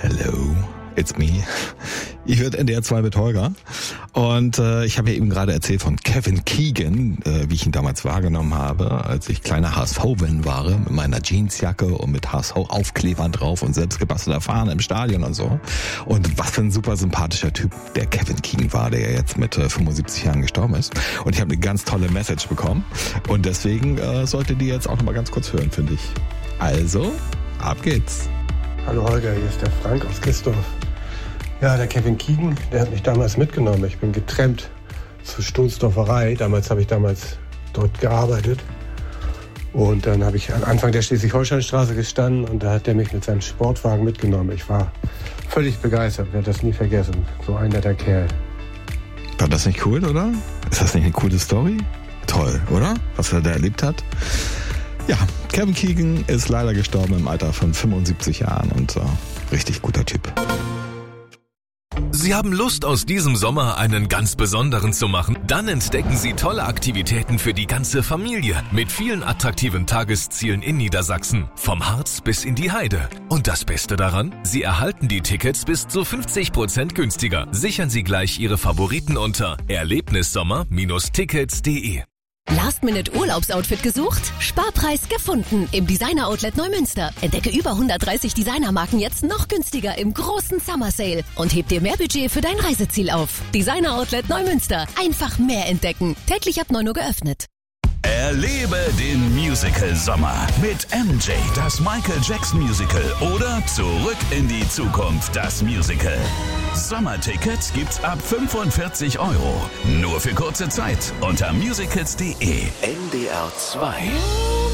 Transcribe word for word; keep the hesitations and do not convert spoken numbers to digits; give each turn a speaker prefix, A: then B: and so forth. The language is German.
A: Hello, it's me. Ich werde N D R zwei mit Holger und äh, ich habe ja eben gerade erzählt von Kevin Keegan, äh, wie ich ihn damals wahrgenommen habe, als ich kleiner H S V-Fan war, mit meiner Jeansjacke und mit H S V-Aufklebern drauf und selbstgebastelter Fahne im Stadion und so. Und was für ein super sympathischer Typ der Kevin Keegan war, der ja jetzt mit äh, fünfundsiebzig Jahren gestorben ist. Und ich habe eine ganz tolle Message bekommen und deswegen äh, solltet ihr jetzt auch nochmal ganz kurz hören, finde ich. Also, ab geht's.
B: Hallo Holger, hier ist der Frank aus Kistorf. Ja, der Kevin Keegan, der hat mich damals mitgenommen. Ich bin getrennt zur Stonsdorferei. Damals habe ich damals dort gearbeitet. Und dann habe ich am Anfang der Schleswig-Holstein-Straße gestanden und da hat der mich mit seinem Sportwagen mitgenommen. Ich war völlig begeistert, werde das nie vergessen. So ein netter Kerl.
A: War das nicht cool, oder? Ist das nicht eine coole Story? Toll, oder? Was er da erlebt hat. Ja, Kevin Keegan ist leider gestorben im Alter von fünfundsiebzig Jahren und äh, richtig guter Typ.
C: Sie haben Lust, aus diesem Sommer einen ganz besonderen zu machen? Dann entdecken Sie tolle Aktivitäten für die ganze Familie mit vielen attraktiven Tageszielen in Niedersachsen, vom Harz bis in die Heide. Und das Beste daran? Sie erhalten die Tickets bis zu fünfzig Prozent günstiger. Sichern Sie gleich Ihre Favoriten unter erlebnissommer Bindestrich tickets punkt de.
D: Last-Minute-Urlaubsoutfit gesucht? Sparpreis gefunden im Designer-Outlet Neumünster. Entdecke über hundertdreißig Designermarken jetzt noch günstiger im großen Summer Sale und heb dir mehr Budget für dein Reiseziel auf. Designer-Outlet Neumünster. Einfach mehr entdecken. Täglich ab neun Uhr geöffnet.
E: Erlebe den Musical-Sommer mit M J, das Michael Jackson Musical oder Zurück in die Zukunft, das Musical. Sommertickets gibt's ab fünfundvierzig Euro. Nur für kurze Zeit unter musicals punkt de.
F: N D R zwei.